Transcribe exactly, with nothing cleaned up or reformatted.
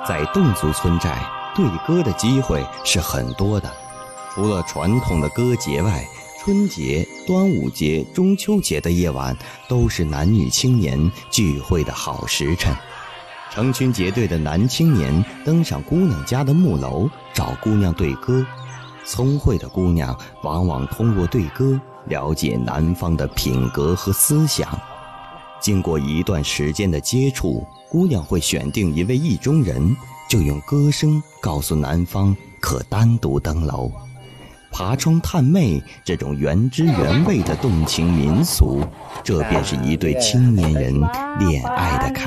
在侗族村寨，对歌的机会是很多的。除了传统的歌节外，春节、端午节、中秋节的夜晚都是男女青年聚会的好时辰。成群结队的男青年登上姑娘家的木楼，找姑娘对歌。聪慧的姑娘往往通过对歌了解男方的品格和思想。经过一段时间的接触，姑娘会选定一位意中人，就用歌声告诉男方可单独登楼。爬窗探妹这种原汁原味的动情民俗，这便是一对青年人恋爱的开